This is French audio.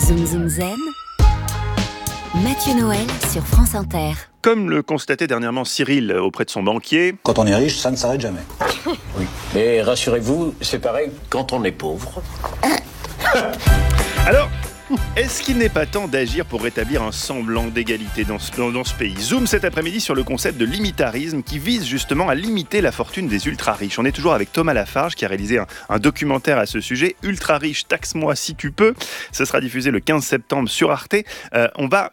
Zoom Zoom Zen, Mathieu Noël sur France Inter. Comme le constatait dernièrement Cyril auprès de son banquier. Quand on est riche, ça ne s'arrête jamais. Oui. Mais rassurez-vous, c'est pareil quand on est pauvre. Alors, est-ce qu'il n'est pas temps d'agir pour rétablir un semblant d'égalité dans ce pays ? Zoom cet après-midi sur le concept de limitarisme qui vise justement à limiter la fortune des ultra-riches. On est toujours avec Thomas Lafarge qui a réalisé un documentaire à ce sujet. Ultra-riche, taxe-moi si tu peux. Ce sera diffusé le 15 septembre sur Arte. On va